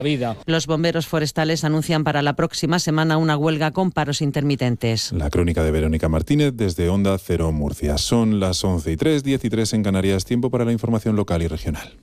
vida. Los bomberos forestales anuncian para la próxima semana una huelga con paros intermitentes. La crónica de Verónica Martínez desde Onda Cero Murcia. Son las 11:03, 10:03 en Canarias. Tiempo para la información local y regional.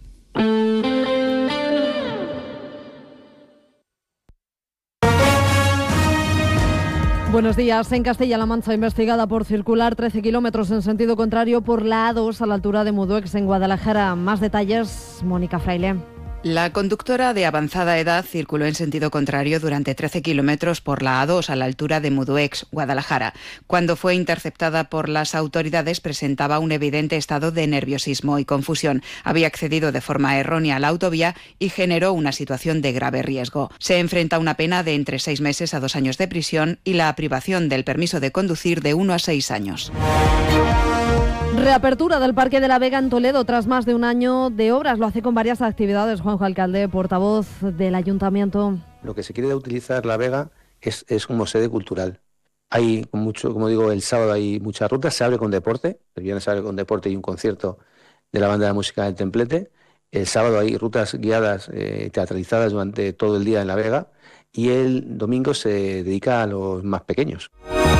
Buenos días. En Castilla-La Mancha, investigada por circular 13 kilómetros en sentido contrario por la A2 a la altura de Muduex, en Guadalajara. Más detalles, Mónica Fraile. La conductora de avanzada edad circuló en sentido contrario durante 13 kilómetros por la A2 a la altura de Muduex, Guadalajara. Cuando fue interceptada por las autoridades, presentaba un evidente estado de nerviosismo y confusión. Había accedido de forma errónea a la autovía y generó una situación de grave riesgo. Se enfrenta a una pena de entre 6 meses a 2 años de prisión y la privación del permiso de conducir de 1 a 6 años. Reapertura del Parque de la Vega en Toledo tras más de un año de obras. Lo hace con varias actividades. Juanjo Alcalde, portavoz del Ayuntamiento. Lo que se quiere utilizar la Vega es como sede cultural. Hay mucho, como digo, el sábado hay muchas rutas, se abre con deporte, el viernes se abre con deporte y un concierto de la banda de música del Templete. El sábado hay rutas guiadas, teatralizadas durante todo el día en la Vega, y el domingo se dedica a los más pequeños.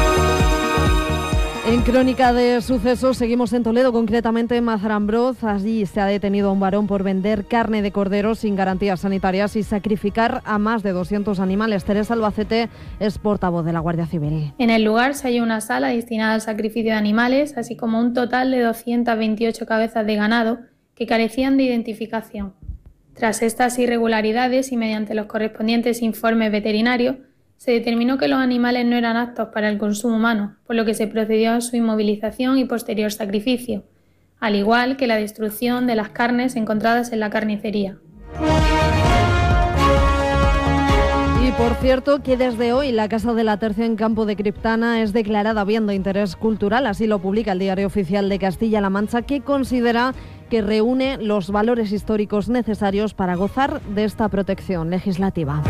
En crónica de sucesos seguimos en Toledo, concretamente en Mazarambroz. Allí se ha detenido a un varón por vender carne de cordero sin garantías sanitarias y sacrificar a más de 200 animales. Teresa Albacete es portavoz de la Guardia Civil. En el lugar se halla una sala destinada al sacrificio de animales, así como un total de 228 cabezas de ganado que carecían de identificación. Tras estas irregularidades y mediante los correspondientes informes veterinarios, se determinó que los animales no eran aptos para el consumo humano, por lo que se procedió a su inmovilización y posterior sacrificio, al igual que la destrucción de las carnes encontradas en la carnicería. Y por cierto que desde hoy la Casa de la Tercia en Campo de Criptana es declarada bien de interés cultural, así lo publica el Diario Oficial de Castilla-La Mancha, que considera que reúne los valores históricos necesarios para gozar de esta protección legislativa.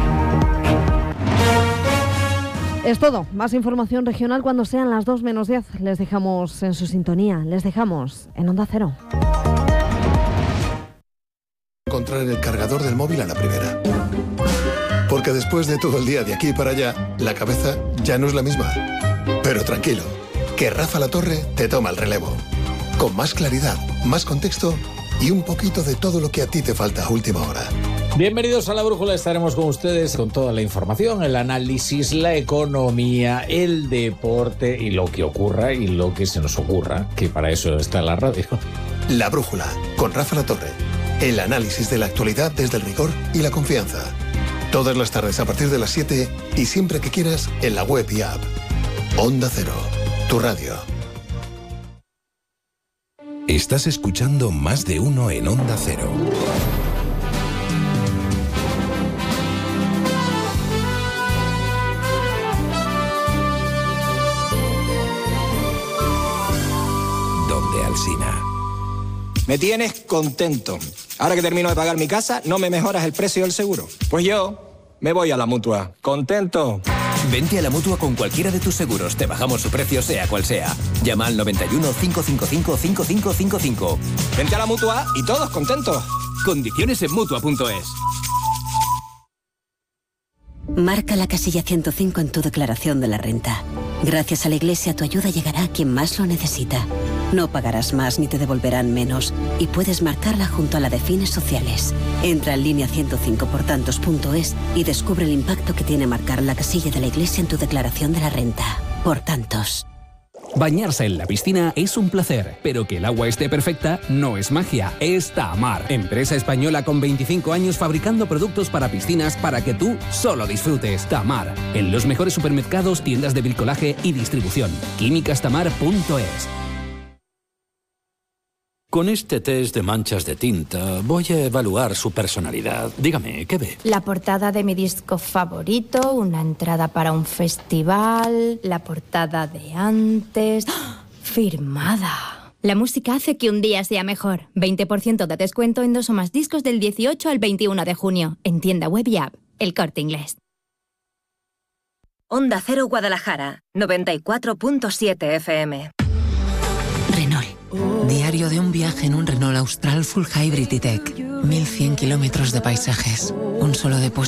Es todo. Más información regional cuando sean las 2 menos 10. Les dejamos en su sintonía. Les dejamos en Onda Cero. Encontrar el cargador del móvil a la primera. Porque después de todo el día de aquí para allá, la cabeza ya no es la misma. Pero tranquilo, que Rafa La Torre te toma el relevo. Con más claridad, más contexto y un poquito de todo lo que a ti te falta a última hora. Bienvenidos a La Brújula, estaremos con ustedes con toda la información, el análisis, la economía, el deporte y lo que ocurra y lo que se nos ocurra, que para eso está la radio. La Brújula, con Rafa La Torre. El análisis de la actualidad desde el rigor y la confianza. Todas las tardes a partir de las 7 y siempre que quieras en la web y app. Onda Cero, tu radio. Estás escuchando Más de Uno en Onda Cero. Donde Alsina. Me tienes contento. Ahora que termino de pagar mi casa, ¿no me mejoras el precio del seguro? Pues yo me voy a la Mutua. ¿Contento? Vente a la Mutua con cualquiera de tus seguros. Te bajamos su precio sea cual sea. Llama al 91 555 5555. Vente a la Mutua y todos contentos. Condiciones en Mutua.es. Marca la casilla 105 en tu declaración de la renta. Gracias a la Iglesia, tu ayuda llegará a quien más lo necesita. No pagarás más ni te devolverán menos. Y puedes marcarla junto a la de fines sociales. Entra en línea 105portantos.es y descubre el impacto que tiene marcar la casilla de la Iglesia en tu declaración de la renta. Por tantos. Bañarse en la piscina es un placer, pero que el agua esté perfecta no es magia, es Tamar. Empresa española con 25 años fabricando productos para piscinas para que tú solo disfrutes. Tamar, en los mejores supermercados, tiendas de bricolaje y distribución. químicastamar.es. Con este test de manchas de tinta voy a evaluar su personalidad. Dígame, ¿qué ve? La portada de mi disco favorito, una entrada para un festival, la portada de antes... ¡Oh! Firmada. La música hace que un día sea mejor. 20% de descuento en 2 o más discos del 18 al 21 de junio. En tienda web y app. El Corte Inglés. Onda Cero Guadalajara, 94.7 FM. Renault. Diario de un viaje en un Renault Austral Full Hybrid E-Tech. 1100 kilómetros de paisajes, un solo depósito